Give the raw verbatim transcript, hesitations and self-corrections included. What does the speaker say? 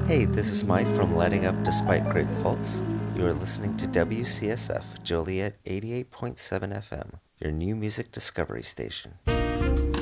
Hey, this is Mike from Letting Up Despite Great Faults. You are listening to W C S F Joliet eighty-eight point seven F M, your new music discovery station.